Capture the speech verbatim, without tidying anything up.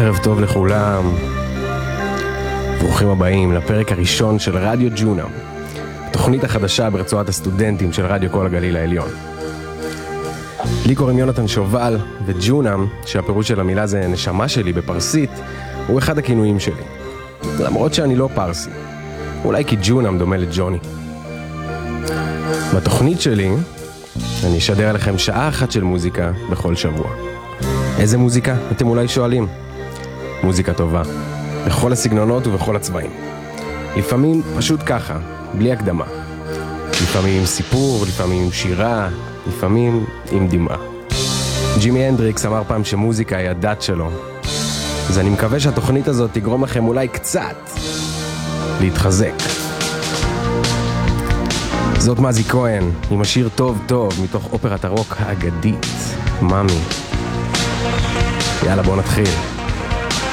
ערב טוב לכולם, ברוכים הבאים לפרק הראשון של רדיו ג'ונם, התוכנית החדשה ברצועת הסטודנטים של רדיו כל הגליל העליון. לי קוראים יונתן שובל, וג'ונם, שהפירוש של המילה זה נשמה שלי בפרסית, הוא אחד הכינויים שלי. למרות שאני לא פרסי, אולי כי ג'ונם דומה לג'וני. בתוכנית שלי אני אשדר עליכם שעה אחת של מוזיקה בכל שבוע. איזה מוזיקה? אתם אולי שואלים. מוזיקה טובה, בכל הסגנונות ובכל הצבעים. לפעמים פשוט ככה, בלי הקדמה. לפעמים עם סיפור, לפעמים עם שירה, לפעמים עם דמעה. ג'ימי הנדריקס אמר פעם שמוזיקה היא הדת שלו. אז אני מקווה שהתוכנית הזאת תגרום לכם אולי קצת להתחזק. זאת מזי כהן, עם השיר טוב טוב מתוך אופרת הרוק האגדית, מאמי. יאללה, בוא נתחיל.